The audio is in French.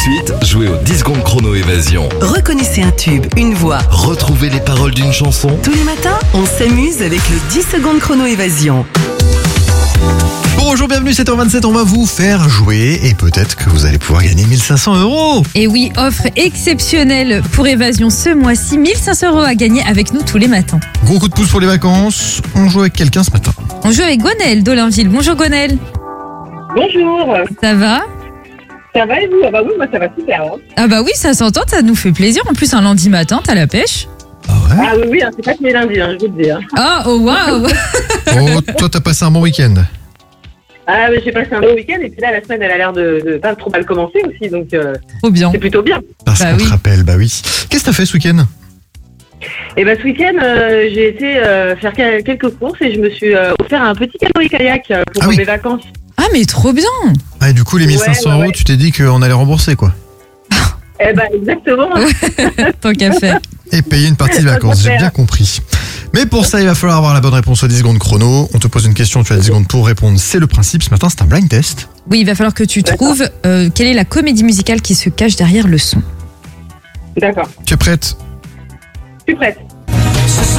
suite, jouez au 10 secondes chrono évasion. Reconnaissez un tube, une voix. Retrouvez les paroles d'une chanson. Tous les matins, on s'amuse avec le 10 secondes chrono évasion. Bonjour, bienvenue, 7h27, on va vous faire jouer et peut-être que vous allez pouvoir gagner 1500 €. Et oui, offre exceptionnelle pour Évasion ce mois-ci. 1500 € à gagner avec nous tous les matins. Gros coup de pouce pour les vacances, on joue avec quelqu'un ce matin. On joue avec Gwenaëlle d'Olinville. Bonjour Gwenaëlle. Bonjour, Ça va? ça va et vous? Ah bah oui, moi ça va super. Hein. Ah bah oui, ça s'entend, ça nous fait plaisir. En plus, un lundi matin, t'as la pêche. Ah ouais? Ah oui, hein, c'est pas que mes lundis, hein, je vous le dis. Hein. Ah, oh waouh. Oh, toi t'as passé un bon week-end. Ah mais j'ai passé un beau week-end et puis là la semaine elle a l'air de pas trop mal commencer aussi, donc Trop bien. c'est plutôt bien. Parce Bah qu'on oui. te rappelle, bah oui. Qu'est-ce que t'as fait ce week-end? Et bah ce week-end j'ai été faire quelques courses et je me suis offert un petit canoë-kayak pour Ah oui. mes vacances. Ah mais trop bien. Ah, et du coup les 1500 Ouais, €, ouais. tu t'es dit qu'on allait rembourser quoi. Eh bah exactement. Tant qu'à faire. Et payer une partie de vacances, j'ai bien compris. Mais pour ça, il va falloir avoir la bonne réponse aux 10 secondes chrono. On te pose une question, tu as 10 secondes pour répondre, c'est le principe. Ce matin, c'est un blind test. Oui, il va falloir que tu trouves quelle est la comédie musicale qui se cache derrière le son. D'accord, Tu es prête? je suis prête.